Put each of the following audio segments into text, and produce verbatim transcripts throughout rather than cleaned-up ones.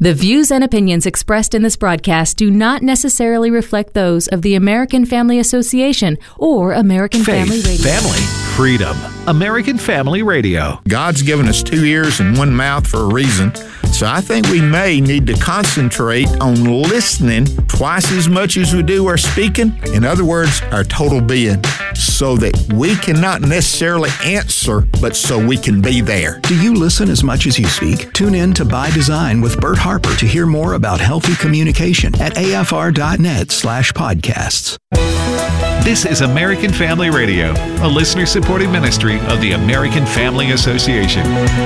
The views and opinions expressed in this broadcast do not necessarily reflect those of the American Family Association or American Faith, Family Radio. Family, freedom. American Family Radio. God's given us two ears and one mouth for a reason, so I think we may need to concentrate on listening twice as much as we do our speaking. In other words, our total being, so that we can not necessarily answer, but so we can be there. Do you listen as much as you speak? Tune in to By Design with Bert Harper to hear more about healthy communication at afr.net slash podcasts. This is American Family Radio, a listener-supported ministry of the American Family Association.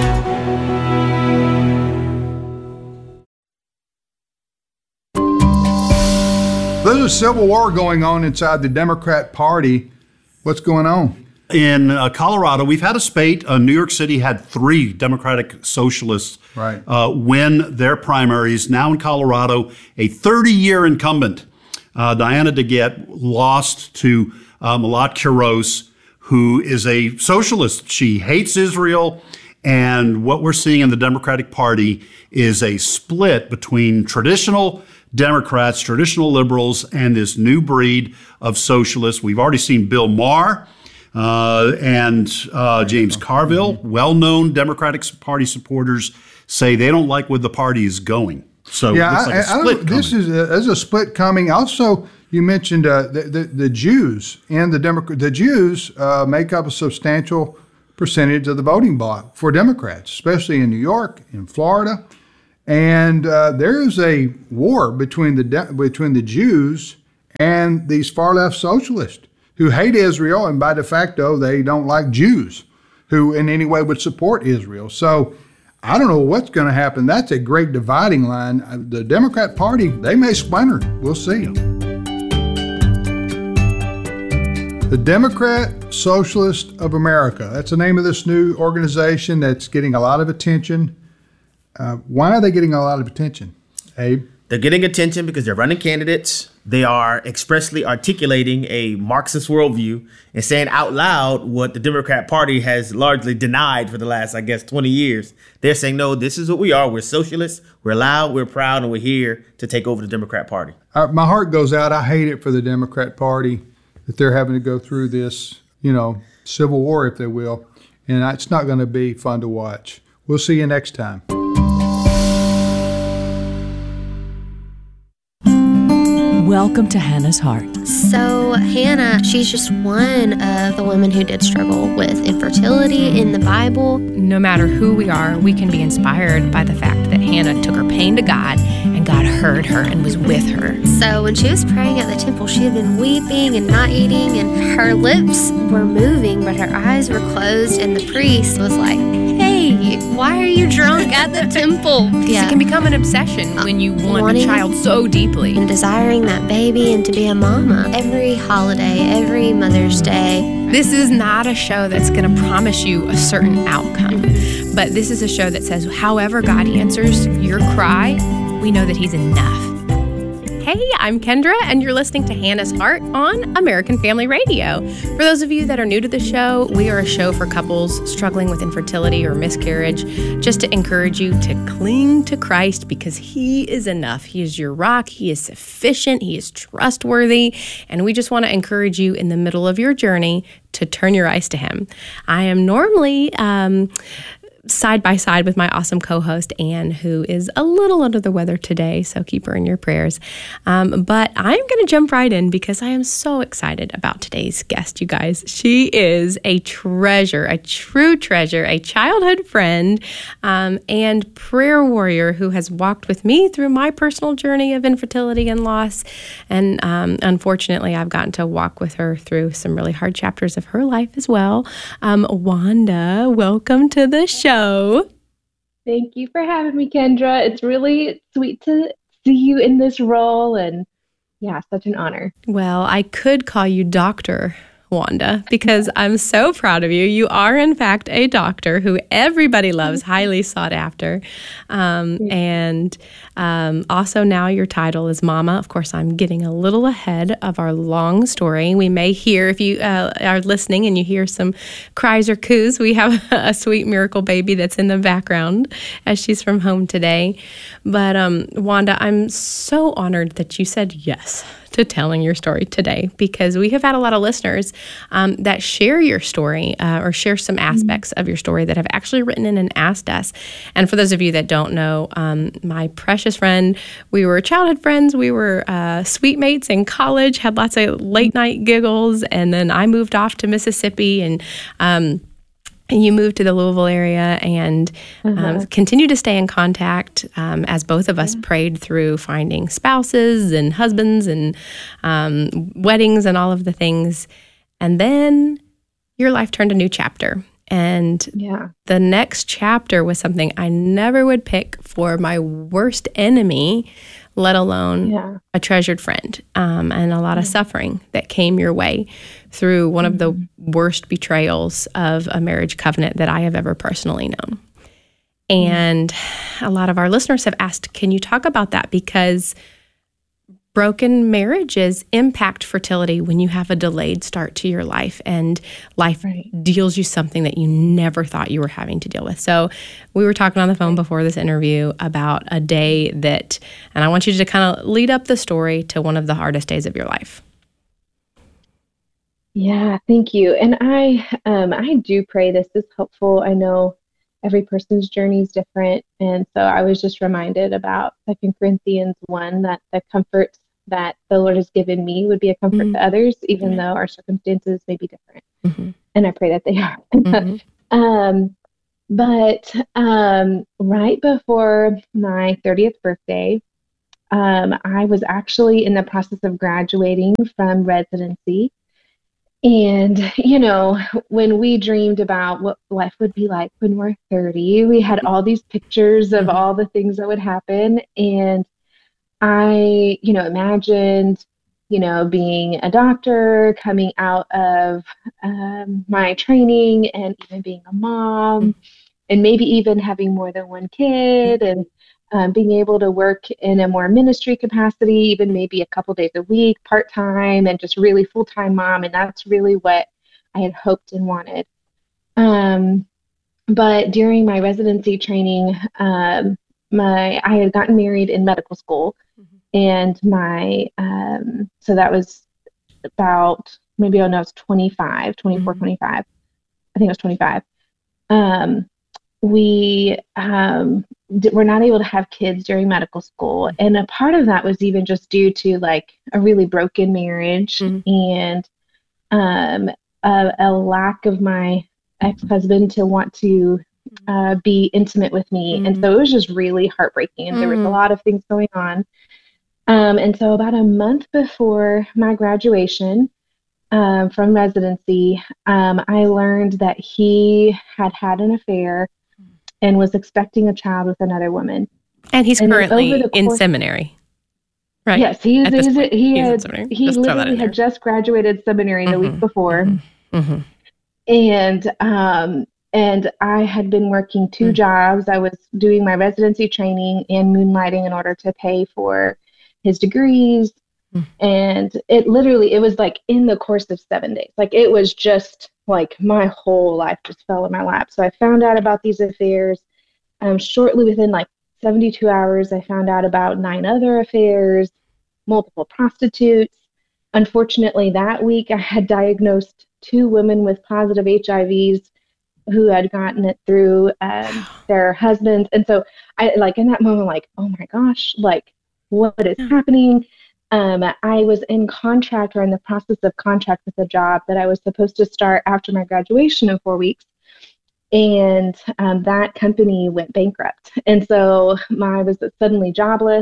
There's a civil war going on inside the Democrat Party. What's going on? In uh, Colorado, we've had a spate. Uh, New York City had three Democratic Socialists right. uh, win their primaries. Now in Colorado, a thirty-year incumbent, uh, Diana DeGette, lost to uh, Malat Quiroz, who is a socialist. She hates Israel. And what we're seeing in the Democratic Party is a split between traditional Democrats, traditional liberals, and this new breed of socialists. We've already seen Bill Maher uh, and uh, James Carville, mm-hmm. well-known Democratic Party supporters, say they don't like where the party is going. So yeah, it looks like I, a split I this is a, there's a split coming. Also, you mentioned uh, the, the the Jews and the Democrat. The Jews uh, make up a substantial percentage of the voting bloc for Democrats, especially in New York, in Florida. And uh, there is a war between the de- between the Jews and these far left socialists who hate Israel, and by de facto they don't like Jews who in any way would support Israel. So I don't know what's going to happen. That's a great dividing line. The Democrat Party, they may splinter. We'll see. The Democrat Socialist of America. That's the name of this new organization that's getting a lot of attention. Uh, why are they getting a lot of attention, Abe? They're getting attention because they're running candidates. They are expressly articulating a Marxist worldview and saying out loud what the Democrat Party has largely denied for the last, I guess, twenty years. They're saying, no, this is what we are. We're socialists. We're loud. We're proud. And we're here to take over the Democrat Party. Uh, my heart goes out. I hate it for the Democrat Party that they're having to go through this, you know, civil war, if they will. And it's not going to be fun to watch. We'll see you next time. Welcome to Hannah's Heart. So Hannah, she's just one of the women who did struggle with infertility in the Bible. No matter who we are, we can be inspired by the fact that Hannah took her pain to God and God heard her and was with her. So when she was praying at the temple, she had been weeping and not eating, and her lips were moving, but her eyes were closed, and the priest was like, hey, why are you drunk at the temple? Yeah. It can become an obsession when you want Wanting a child so deeply. And desiring that baby and to be a mama. Every holiday, every Mother's Day. This is not a show that's going to promise you a certain outcome. But this is a show that says, however God answers your cry, we know that He's enough. Hey, I'm Kendra, and you're listening to Hannah's Heart on American Family Radio. For those of you that are new to the show, we are a show for couples struggling with infertility or miscarriage, just to encourage you to cling to Christ because He is enough. He is your rock. He is sufficient. He is trustworthy. And we just want to encourage you in the middle of your journey to turn your eyes to Him. I am normally... Um, side by side with my awesome co-host, Anne, who is a little under the weather today, so keep her in your prayers. Um, but I'm going to jump right in because I am so excited about today's guest, you guys. She is a treasure, a true treasure, a childhood friend, um, and prayer warrior who has walked with me through my personal journey of infertility and loss. And um, unfortunately, I've gotten to walk with her through some really hard chapters of her life as well. Um, Wanda, welcome to the show. Thank you for having me, Kendra. It's really sweet to see you in this role, and yeah, such an honor. Well, I could call you Doctor Wanda, because I'm so proud of you. You are, in fact, a doctor who everybody loves, highly sought after. Um, yeah. And um, also now your title is Mama. Of course, I'm getting a little ahead of our long story. We may hear, if you uh, are listening and you hear some cries or coos, we have a sweet miracle baby that's in the background as she's from home today. But um, Wanda, I'm so honored that you said yes to telling your story today, because we have had a lot of listeners um, that share your story uh, or share some aspects mm-hmm. of your story that have actually written in and asked us. And for those of you that don't know, um, my precious friend, we were childhood friends. We were uh, suite mates in college, had lots of late night giggles. And then I moved off to Mississippi, and um, And you moved to the Louisville area and um, uh-huh. continued to stay in contact um, as both of us yeah. prayed through finding spouses and husbands and um, weddings and all of the things. And then your life turned a new chapter. And yeah. the next chapter was something I never would pick for my worst enemy, let alone yeah. a treasured friend, um, and a lot of suffering that came your way through one mm-hmm. of the worst betrayals of a marriage covenant that I have ever personally known. And mm-hmm. a lot of our listeners have asked, can you talk about that? Because broken marriages impact fertility when you have a delayed start to your life, and life right. deals you something that you never thought you were having to deal with. So we were talking on the phone before this interview about a day that, and I want you to kind of lead up the story to one of the hardest days of your life. Yeah, thank you. And I, um, I do pray this is helpful. I know every person's journey is different. And so I was just reminded about Second Corinthians one, that the comfort that the Lord has given me would be a comfort mm-hmm. to others, even mm-hmm. though our circumstances may be different. Mm-hmm. And I pray that they are. Mm-hmm. um, but um, right before my thirtieth birthday, um, I was actually in the process of graduating from residency. And, you know, when we dreamed about what life would be like when we're thirty, we had all these pictures of all the things that would happen. And I, you know, imagined, you know, being a doctor, coming out of um, my training, and even being a mom, and maybe even having more than one kid, and um, being able to work in a more ministry capacity, even maybe a couple days a week, part-time, and just really full-time mom. And that's really what I had hoped and wanted. Um, but during my residency training, um, my I had gotten married in medical school. And my, um, so that was about, maybe I know, I was twenty-five, twenty-four, mm-hmm. twenty-five. I think it was twenty-five. Um, we um, d- were not able to have kids during medical school. And a part of that was even just due to like a really broken marriage mm-hmm. and um, a, a lack of my ex-husband to want to uh, be intimate with me. Mm-hmm. And so it was just really heartbreaking. And mm-hmm. there was a lot of things going on. Um, and so about a month before my graduation um, from residency, um, I learned that he had had an affair and was expecting a child with another woman. And he's and currently course, in seminary, right? Yes, he is. He's, point, he he's had, he literally had just graduated seminary mm-hmm. the week before. Mm-hmm. And um, and I had been working two mm-hmm. jobs. I was doing my residency training and moonlighting in order to pay for his degrees. Mm. And it literally, it was like in the course of seven days. Like it was just like my whole life just fell in my lap. So I found out about these affairs. Um, shortly within like seventy-two hours, I found out about nine other affairs, multiple prostitutes. Unfortunately, that week I had diagnosed two women with positive H I Vs who had gotten it through um, their husbands. And so I like in that moment, like, oh my gosh, like, what is happening? Um, I was in contract or in the process of contract with a job that I was supposed to start after my graduation in four weeks. And um, that company went bankrupt. And so my, I was suddenly jobless.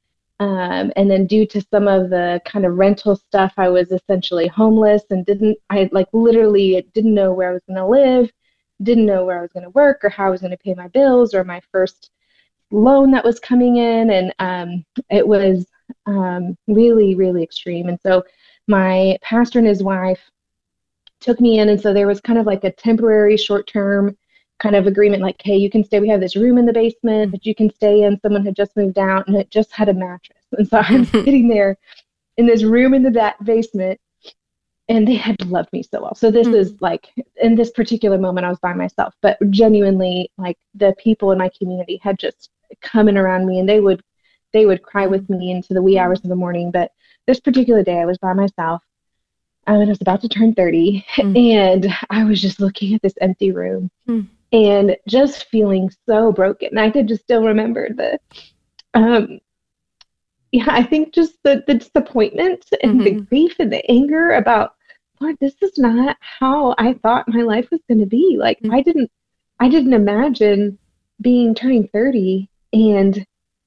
Um, and then due to some of the kind of rental stuff, I was essentially homeless and didn't, I like literally didn't know where I was going to live, didn't know where I was going to work or how I was going to pay my bills or my first loan that was coming in. And um, it was um, really, really extreme. And so my pastor and his wife took me in. And so there was kind of like a temporary short-term kind of agreement, like, hey, you can stay. We have this room in the basement that you can stay in. Someone had just moved out and it just had a mattress. And so I'm sitting there in this room in the ba- basement and they had loved me so well. So this mm-hmm. is like, in this particular moment, I was by myself, but genuinely like the people in my community had just come in around me and they would, they would cry with me into the wee hours of the morning. But this particular day I was by myself. I was about to turn thirty mm-hmm. and I was just looking at this empty room. Mm-hmm. And just feeling so broken. I could just still remember the, um, yeah, I think just the, the disappointment and mm-hmm. the grief and the anger about, Lord, this is not how I thought my life was going to be. Like, mm-hmm. I didn't, I didn't imagine being turning thirty and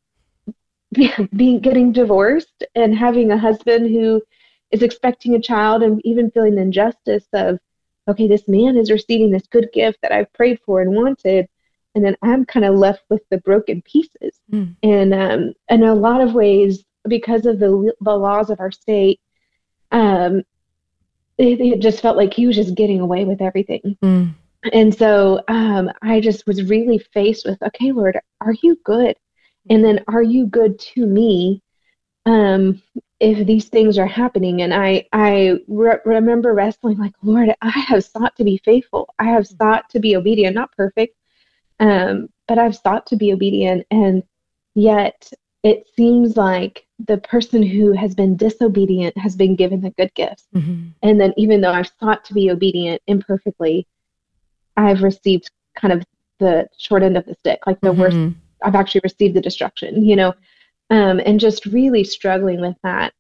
be, being getting divorced and having a husband who is expecting a child and even feeling the injustice of, okay, this man is receiving this good gift that I've prayed for and wanted, and then I'm kind of left with the broken pieces. Mm. And um, in a lot of ways, because of the the laws of our state, um, it, it just felt like he was just getting away with everything. Mm. And so um, I just was really faced with, okay, Lord, are you good? And then are you good to me? Um, if these things are happening. And I, I re- remember wrestling like, Lord, I have sought to be faithful. I have sought to be obedient, not perfect, um, but I've sought to be obedient. And yet it seems like the person who has been disobedient has been given the good gifts. Mm-hmm. And then even though I've sought to be obedient imperfectly, I've received kind of the short end of the stick, like the mm-hmm. worst. I've actually received the destruction, you know. Um, and just really struggling with that.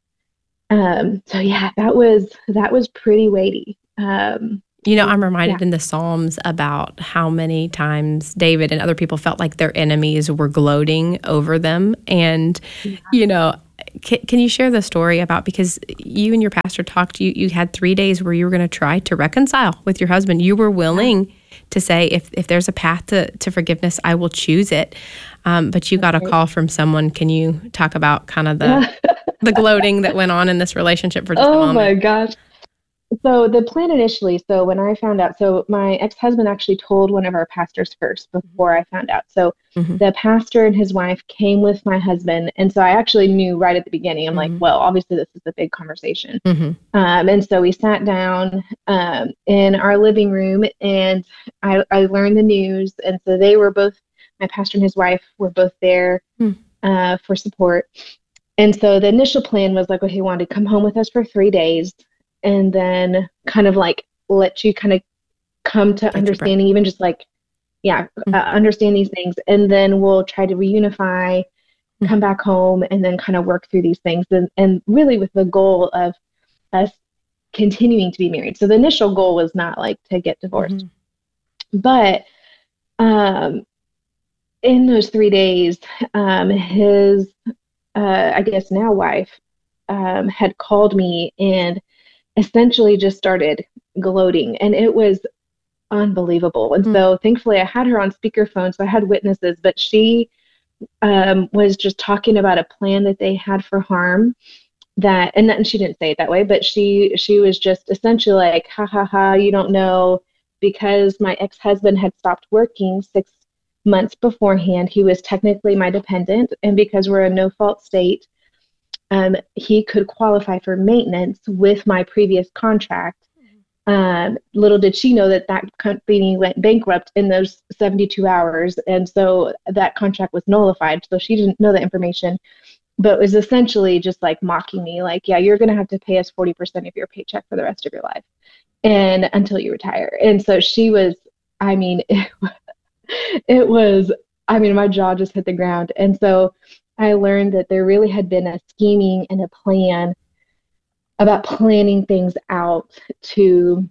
Um, so yeah, that was that was pretty weighty. Um, you know, I'm reminded yeah. in the Psalms about how many times David and other people felt like their enemies were gloating over them. And, yeah. you know, can, can you share the story about, because you and your pastor talked, you, you had three days where you were going to try to reconcile with your husband. You were willing yeah. to say, if, if there's a path to, to forgiveness, I will choose it. Um, but you got a call from someone. Can you talk about kind of the the gloating that went on in this relationship for just oh a moment? Oh my gosh. So the plan initially, so when I found out, so my ex-husband actually told one of our pastors first before I found out. So mm-hmm. the pastor and his wife came with my husband. And so I actually knew right at the beginning, I'm mm-hmm. like, well, obviously this is a big conversation. Mm-hmm. Um, and so we sat down um, in our living room and I, I learned the news. And so they were both, my pastor and his wife were both there mm. uh, for support. And so the initial plan was like, okay, he wanted to come home with us for three days and then kind of like let you kind of come to Get understanding, even just like, yeah, mm. uh, understand these things. And then we'll try to reunify, mm. come back home, and then kind of work through these things. And, and really with the goal of us continuing to be married. So the initial goal was not like to get divorced. Mm-hmm. But um, in those three days, um, his, uh, I guess now wife, um, had called me and essentially just started gloating, and it was unbelievable. And mm. so thankfully I had her on speakerphone, so I had witnesses, but she um, was just talking about a plan that they had for harm that, and, and she didn't say it that way, but she, she was just essentially like, ha ha ha, you don't know, because my ex-husband had stopped working six months beforehand. He was technically my dependent, and because we're a no-fault state, um, he could qualify for maintenance with my previous contract. Um, little did she know that that company went bankrupt in those seventy-two hours, and so that contract was nullified. So she didn't know the information, but was essentially just like mocking me, like, yeah, you're going to have to pay us forty percent of your paycheck for the rest of your life and until you retire. And so she was, I mean, it, it was, I mean, my jaw just hit the ground. And so I learned that there really had been a scheming and a plan about planning things out to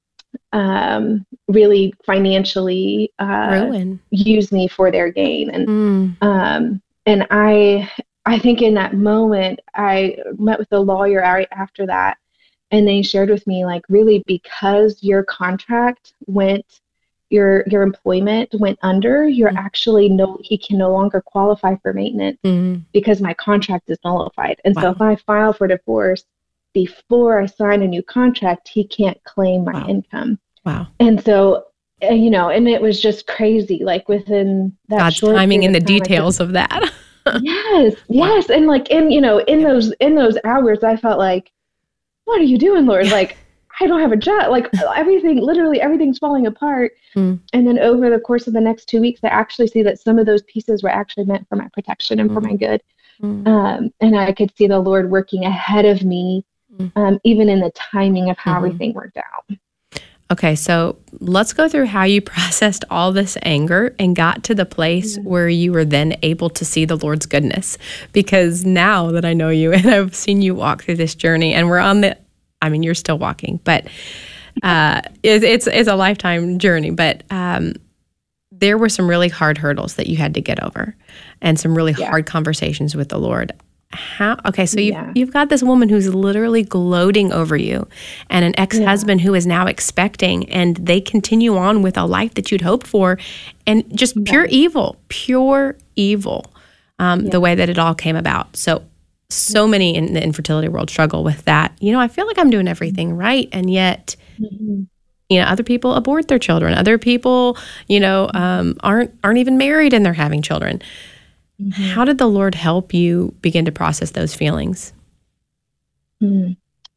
um, really financially uh, ruin, use me for their gain. And mm. um, and I, I think in that moment, I met with a lawyer after that, and they shared with me, like, really, because your contract went, your your employment went under, you're mm. actually no, he can no longer qualify for maintenance mm. because my contract is nullified. And wow. so if I file for divorce, before I sign a new contract, he can't claim my Wow. income. Wow. And so, uh, you know, and it was just crazy. Like within that God's short timing in period the of time, I could- details of that. Yes, yes. And like in, you know, in those in those hours I felt like, what are you doing, Lord? Like, I don't have a job. Like everything, literally everything's falling apart. Mm. And then over the course of the next two weeks, I actually see that some of those pieces were actually meant for my protection and for my good. Mm. Um, and I could see the Lord working ahead of me, Mm. um, even in the timing of how Mhm. everything worked out. Okay, so let's go through how you processed all this anger and got to the place where you were then able to see the Lord's goodness. Because now that I know you and I've seen you walk through this journey, and we're on the, I mean, you're still walking, but uh, it's, it's it's a lifetime journey. But um, there were some really hard hurdles that you had to get over, and some really Yeah. hard conversations with the Lord. How? Okay, so you've, Yeah. you've got this woman who's literally gloating over you, and an ex-husband who is now expecting, and they continue on with a life that you'd hoped for, and just pure evil, pure evil, um, the way that it all came about. So, so many in the infertility world struggle with that. You know, I feel like I'm doing everything right, and yet, Mm-hmm. you know, other people abort their children. Other people, you know, um, aren't aren't even married and they're having children. Mm-hmm. How did the Lord help you begin to process those feelings? Hmm.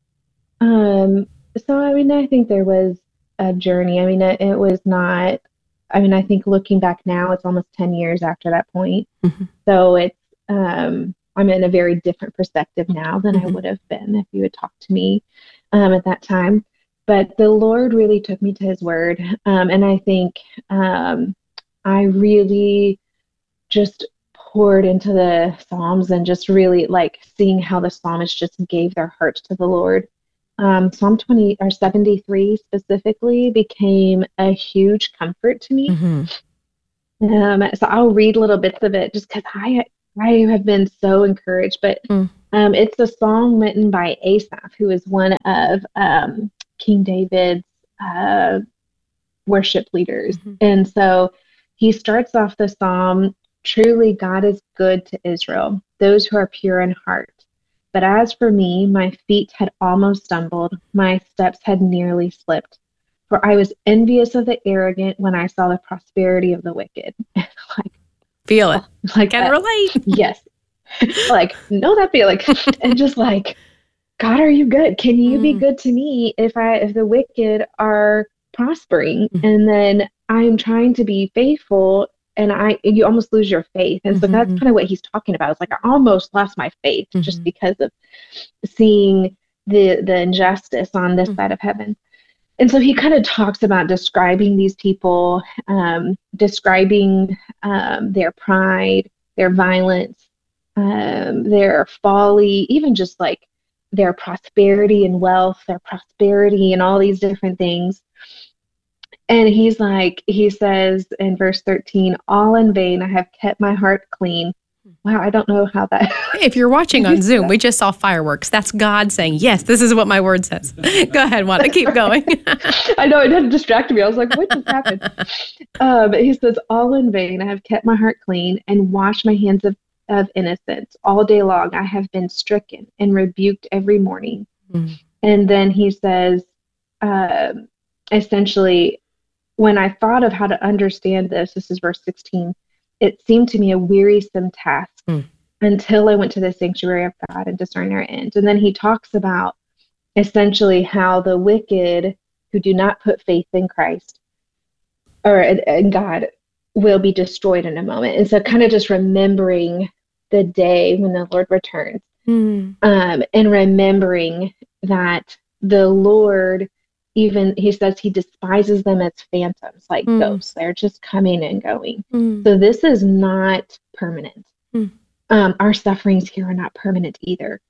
Um, so, I mean, I think there was a journey. I mean, it, it was not, I mean, I think looking back now, it's almost ten years after that point. Mhm. So it's, um, I'm in a very different perspective now than I Mhm. would have been if you had talked to me um, at that time. But the Lord really took me to his word. Um, and I think um, I really just poured into the Psalms and just really like seeing how the psalmists just gave their hearts to the Lord. Um, Psalm twenty or seventy-three specifically became a huge comfort to me. Mm-hmm. Um, so I'll read little bits of it just because I I have been so encouraged. But Mm. um, it's a song written by Asaph, who is one of um, King David's uh, worship leaders. Mhm. And so he starts off the psalm, truly God is good to Israel, those who are pure in heart. But as for me, my feet had almost stumbled, my steps had nearly slipped. For I was envious of the arrogant when I saw the prosperity of the wicked. like, Feel it. like Can that. relate. Yes. like, know that feeling. and just like, God, are you good? Can you be Mm. good to me if I if the wicked are prospering? Mm. And then I'm trying to be faithful and I you almost lose your faith. And so Mhm. that's kind of what he's talking about. It's like I almost lost my faith just Mhm. because of seeing the the injustice on this Mm. side of heaven. And so he kind of talks about describing these people, um, describing um, their pride, their violence, um, their folly, even just like their prosperity and wealth, their prosperity and all these different things. And he's like, he says in verse thirteen, all in vain, I have kept my heart clean. Wow, I don't know how that. If you're watching on Zoom, we just saw fireworks. That's God saying, yes, this is what my word says. Go ahead, Wanda, keep going. I know, it didn't distract me. I was like, what just happened? Um, he says, all in vain, I have kept my heart clean and washed my hands of, of innocence. All day long, I have been stricken and rebuked every morning. Mm. And then he says, um, essentially, when I thought of how to understand this, this is verse sixteen, it seemed to me a wearisome task Mm. until I went to the sanctuary of God and discerned their end. And then he talks about essentially how the wicked who do not put faith in Christ or in, in God will be destroyed in a moment. And so kind of just remembering the day when the Lord returns, Mm. um, and remembering that the Lord, even he says he despises them as phantoms, like Mm. ghosts. They're just coming and going. Mm. So this is not permanent. Mm. Um, our sufferings here are not permanent either.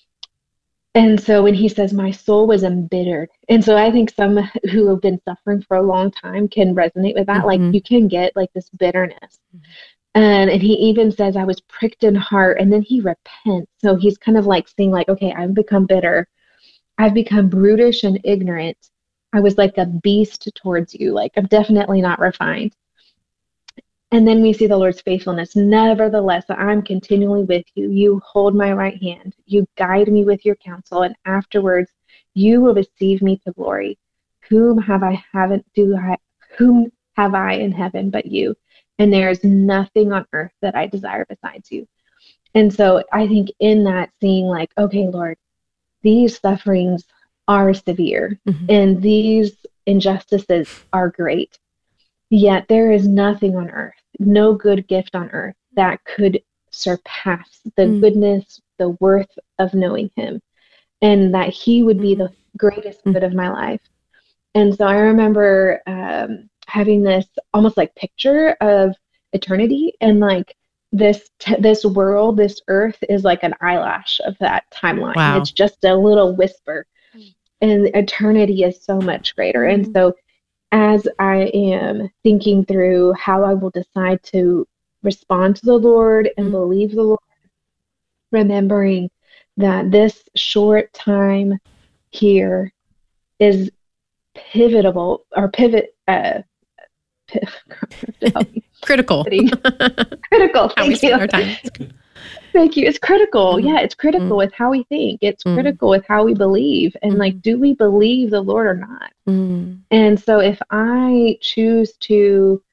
And so when he says, my soul was embittered. And so I think some who have been suffering for a long time can resonate with that. Mhm. Like you can get like this bitterness. And, and he even says, I was pricked in heart. And then he repents. So he's kind of like saying like, okay, I've become bitter. I've become brutish and ignorant. I was like a beast towards you. Like I'm definitely not refined. And then we see the Lord's faithfulness. Nevertheless, I'm continually with you. You hold my right hand. You guide me with your counsel. And afterwards, you will receive me to glory. Whom have I haven't do I whom have I in heaven but you? And there is nothing on earth that I desire besides you. And so I think in that, seeing like, okay, Lord, these sufferings are severe, mm-hmm. and these injustices are great. Yet there is nothing on earth, no good gift on earth that could surpass the mm. goodness, the worth of knowing him, and that he would be the greatest good of my life. And so I remember um, having this almost like picture of eternity, and like this t- this world, this earth is like an eyelash of that timeline. Wow. It's just a little whisper, and eternity is so much greater. Mm-hmm. And so as I am thinking through how I will decide to respond to the Lord and mm-hmm. believe the Lord, remembering that this short time here is pivotal or pivot, uh, p- critical. critical. Thank you. Thank you. It's critical. Mm-hmm. Yeah, it's critical mm-hmm. with how we think. It's mm-hmm. critical with how we believe. And mm-hmm. like, do we believe the Lord or not? Mm-hmm. And so if I choose to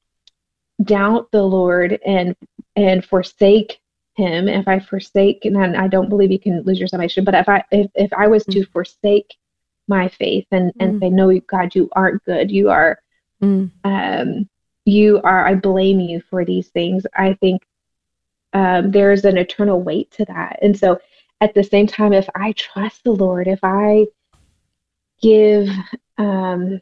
doubt the Lord and and forsake him, if I forsake, and I don't believe you can lose your salvation, but if I if, if I was to mm-hmm. forsake my faith and, and mm-hmm. say, no, God, you aren't good. You are, mm-hmm. um, you are, I blame you for these things. I think Um, there's an eternal weight to that. And so at the same time, if I trust the Lord, if I give, um,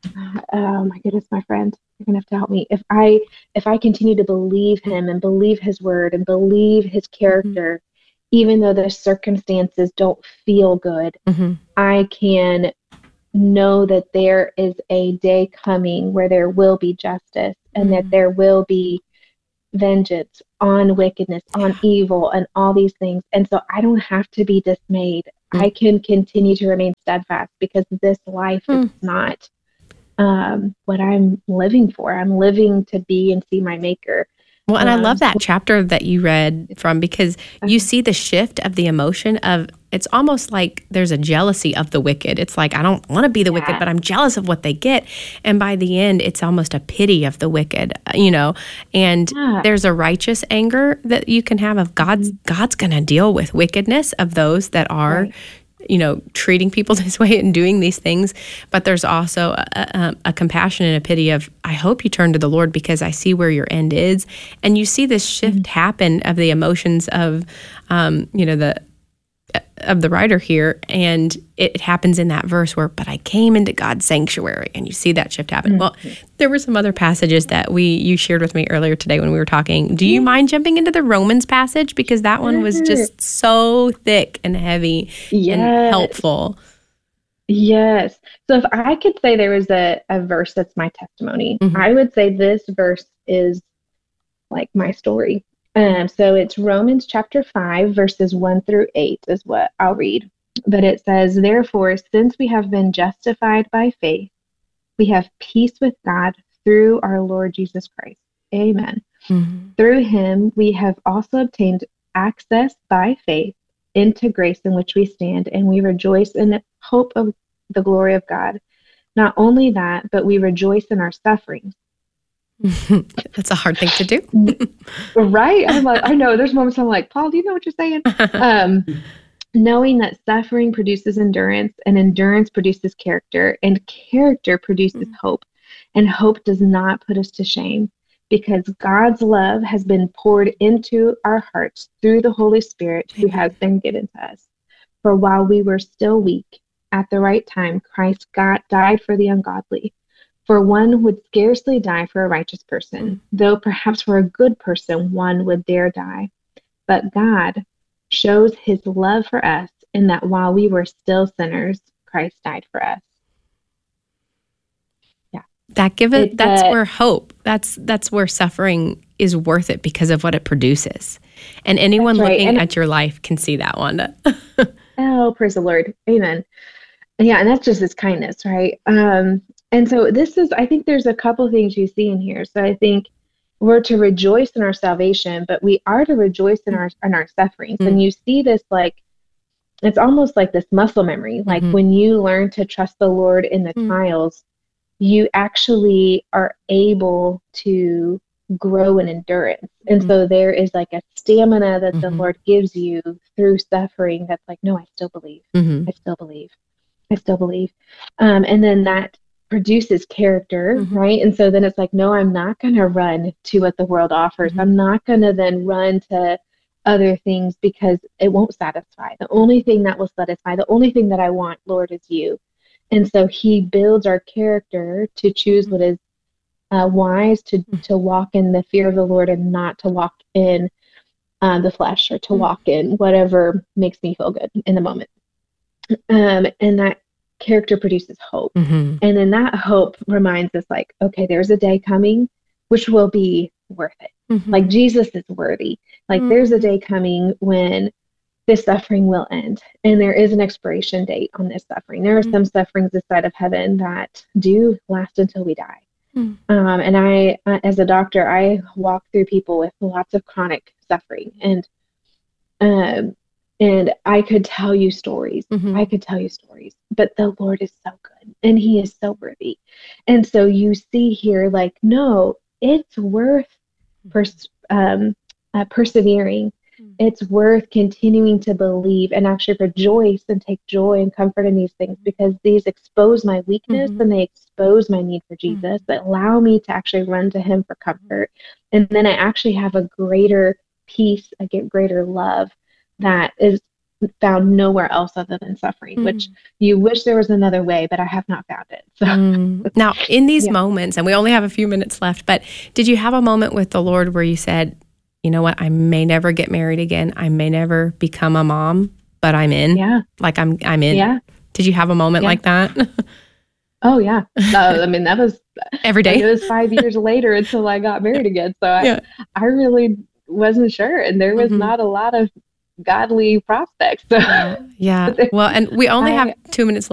oh my goodness, my friend, you're gonna have to help me. If I, if I continue to believe him and believe his word and believe his character, mm-hmm. even though the circumstances don't feel good, mm-hmm. I can know that there is a day coming where there will be justice and mm-hmm. that there will be vengeance on wickedness, on evil, and all these things. And so I don't have to be dismayed. Mm. I can continue to remain steadfast because this life mm. is not um, what I'm living for. I'm living to be and see my maker. Well, and um, I love that chapter that you read from, because you see the shift of the emotion of, it's almost like there's a jealousy of the wicked. It's like, I don't want to be the yeah. wicked, but I'm jealous of what they get. And by the end, it's almost a pity of the wicked, you know, and yeah. there's a righteous anger that you can have of God's, mm-hmm. God's going to deal with wickedness of those that are, right. you know, treating people this way and doing these things. But there's also a, a, a compassion and a pity of, I hope you turn to the Lord because I see where your end is. And you see this shift mm-hmm. happen of the emotions of, um, you know, the, of the writer here, and it happens in that verse where, but I came into God's sanctuary, and you see that shift happen. Mm-hmm. Well, there were some other passages that we you shared with me earlier today when we were talking. Do you mm-hmm. mind jumping into the Romans passage? Because that one was just so thick and heavy yes. and helpful. Yes. So if I could say there was a, a verse that's my testimony, mm-hmm. I would say this verse is like my story. Um, so it's Romans chapter five, verses one through eight is what I'll read. But it says, therefore, since we have been justified by faith, we have peace with God through our Lord Jesus Christ. Amen. Mm-hmm. Through him, we have also obtained access by faith into grace in which we stand, and we rejoice in the hope of the glory of God. Not only that, but we rejoice in our sufferings. That's a hard thing to do. Right? I'm like, I know there's moments I'm like, Paul, do you know what you're saying? Um, knowing that suffering produces endurance, and endurance produces character, and character produces mm-hmm. hope. And hope does not put us to shame, because God's love has been poured into our hearts through the Holy Spirit who has been given to us. For while we were still weak, at the right time, Christ God died for the ungodly. For one would scarcely die for a righteous person, mm. though perhaps for a good person one would dare die. But God shows his love for us in that while we were still sinners, Christ died for us. Yeah. That give it, it that's uh, where hope, that's that's where suffering is worth it because of what it produces. And anyone right. looking and at your life can see that, Wanda. Oh, praise the Lord. Amen. Yeah, and that's just his kindness, right? Um And so this is, I think there's a couple things you see in here. So I think we're to rejoice in our salvation, but we are to rejoice in our in our sufferings. Mm-hmm. And you see this, like, it's almost like this muscle memory. Like mm-hmm. when you learn to trust the Lord in the mm-hmm. trials, you actually are able to grow in endurance. And mm-hmm. so there is like a stamina that mm-hmm. the Lord gives you through suffering that's like, no, I still believe. Mm-hmm. I still believe. I still believe. Um, and then that produces character, mm-hmm. right? And so then it's like, no, I'm not going to run to what the world offers. Mm-hmm. I'm not going to then run to other things because it won't satisfy. The only thing that will satisfy, the only thing that I want, Lord, is you. And so he builds our character to choose what is uh, wise, to, to walk in the fear of the Lord and not to walk in uh, the flesh, or to mm-hmm. walk in whatever makes me feel good in the moment. Um, and that character produces hope. Mm-hmm. And then that hope reminds us, like, okay, there's a day coming which will be worth it. Mm-hmm. Like, Jesus is worthy. Like mm-hmm. there's a day coming when this suffering will end, and there is an expiration date on this suffering. There are mm-hmm. some sufferings this side of heaven that do last until we die. Mm-hmm. Um, and I, uh, as a doctor, I walk through people with lots of chronic suffering, and um, and I could tell you stories. Mm-hmm. I could tell you stories, but the Lord is so good, and he is so worthy. And so you see here, like, no, it's worth pers- um, uh, persevering. It's worth continuing to believe and actually rejoice and take joy and comfort in these things, because these expose my weakness mm-hmm. and they expose my need for Jesus, mm-hmm. that allow me to actually run to him for comfort. And then I actually have a greater peace, I get greater love that is found nowhere else other than suffering, mm. which you wish there was another way, but I have not found it. So mm. Now, in these yeah. moments, and we only have a few minutes left, but did you have a moment with the Lord where you said, you know what, I may never get married again, I may never become a mom, but I'm in? Yeah. Like I'm I'm in. Yeah. Did you have a moment yeah. like that? Oh, yeah. Uh, I mean, that was every day. It was five years later until I got married again. So I, yeah. I really wasn't sure. And there was mm-hmm. not a lot of godly prospects. So. Yeah. Well, and we only have two minutes left.